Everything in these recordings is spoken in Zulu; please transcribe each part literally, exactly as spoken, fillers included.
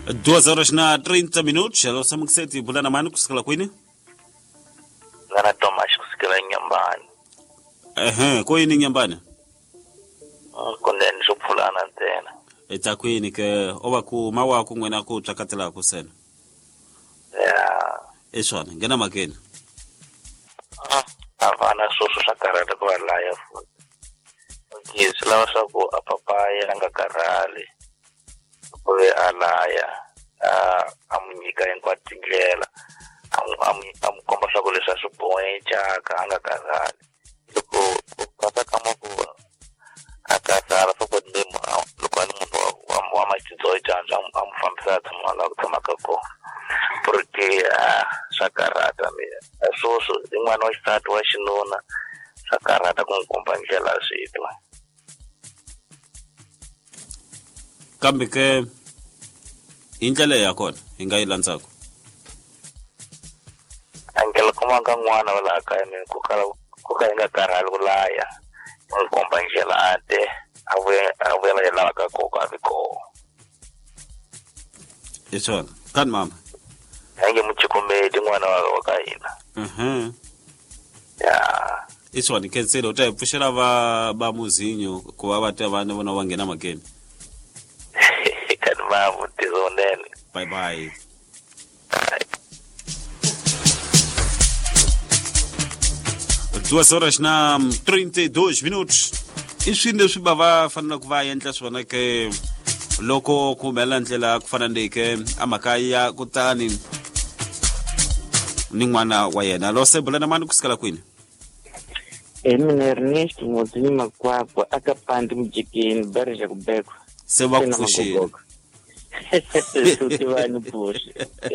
Duas horas na trinta minutos. Alo sa magseti pula naman kusikala kwini. Ngana Tomas kusikala Nyambani. Ehe, kwini Nyambani. Konden supulana tena. Eta kwini ke oba ku mawa ku ngwena ku takatela ku sena. Ya. Eswana, ngena makeni. Ah, avana soso sakarata kwa laya fu. Ngizilawa sako apapaya ngakarale. Kwe alaya ah amunyika enkwatindlela. Am am komba sako lesa supoe chaka ngakarale. Loko kata kama ku akasara sako ndemo lokani mundu wa machitoi chanja amfamsa tamala tamakako. Porque ah sakarata me soso ingwana wa statu wa shinona sakarata kunkomba ndlela sito. Kambe ke indlela yakho ingayilantsako. Angela kuma ka n'wana wala ka ni ku kala ku ka nga karhala kulaya kunkomba ndlela ate awe awela yela ka ko ka ko. Eswana, kan mama. Hange muchikomedi n'wana wa ka ina. Mhm. Ya. Eswana kenselo uta pushela ba ba muzinyo kuba bate abana bona wangena makeni. Vamos, tesonel. Bye bye. Duas horas na trinta e dois minutos. Iswinde swibava fanele ku va endla swona ke loko ku mela ndlela ku fana ndeke amakaya kutani ni n'wana wa yena lo sebula na mani kusikala kwini. Emina Ernest Muzini Makwakwa akapandi mjikini barja kubekwa. Sewa kufushira. Tuti wani push.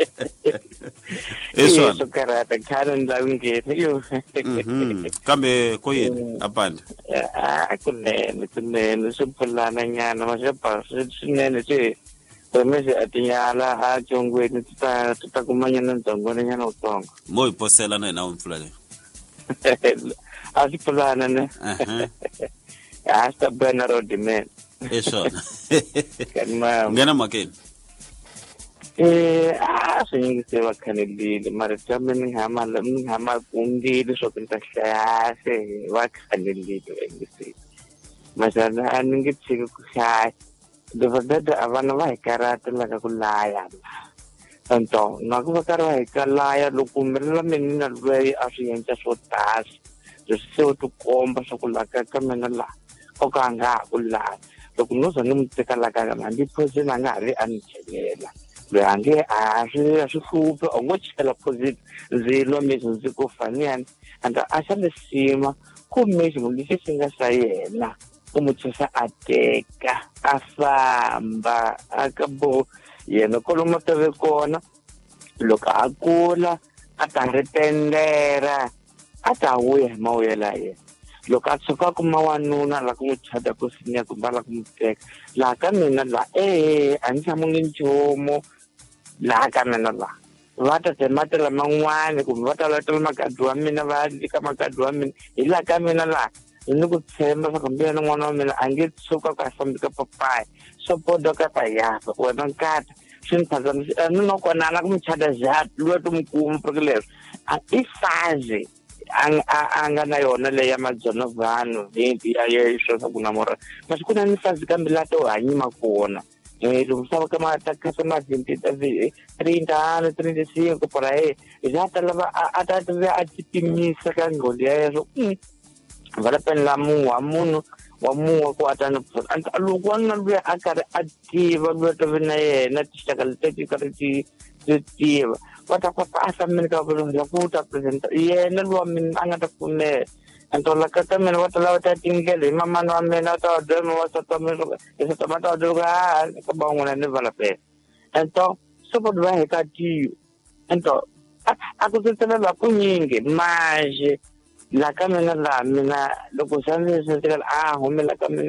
Eso Eso karata kana ndawingeni yo. Mhm. Kambe koyini apanda. Ah kunene kunene supulana nyana masapa sinene che. Promese atinyala ha chongweni tuta tutakumanya ntsongwana nyana utongo. Moyi posela na na umfulale. Asipulana ne. Mhm. Hasta bana road man. Eso. Kanma. Ngena makeni. Eh, ah, sengi sewa kanili, mara chamen hama lam hama kundi de sopinta klase, wa kanili to engisi. Masana aningi chiku kusai. De verdade avana vai karata laga kulaya. Tanto, naku bakara vai kalaya lukumela menina lwei asiyencha sotas. De seo tu komba sokulaka kamena la. Okanga kulaya. Lokunoza nimteka laga mandi pose nangari anichelela. Ange ashe ashufupe ongochela positive zilo mizo zikufanyana anda ashale sima kumeshi ngulise singa sayena umuthesa ateka afamba akabo yena koloma tave kona loka akula ataretendera atawuya mawela ye loka atsuka kumawanuna la kumuchada kusinya kumbala kumteka la kamina la eh anjamungi njomo la kamena la vata temate la mangwane kumbe vata la tela makadu wa mina va ndika makadu wa mina ila kamena la ni ku tshemba swa kumbe na n'wana wa mina ange tsuka ka fambika papaya so podo ka pa yafa wena nkata swi phazami ni no kona na kumchada zat lo to mkumu prokles a ifaze anga na yona le ya majona vanhu vinti ya yesho sa kuna mora masikuna ni faze kambe la to hanyi makona. Eh, lo usaba kama ataka sama vinti tavi treinta anos, trinta e cinco por aí. Já estava até ver a tipimisa kango dia so. Vale pen la mu amuno wa mu ko atana por. Anta lugon na be akar ativa beto vinaye na tisakal teti kariti titiva. Wata ko pasa men ka bolo la puta presenta. Ye na lo min angata kunne. Anto la kata men wata la wata tinggal mama no men ata do mo wata to men eso tomato do ga ka bangun ne vala pe anto so pod va ka ti anto ako tsena la kunyinge maje la kamena la mina loko sanze se a ho me la kamena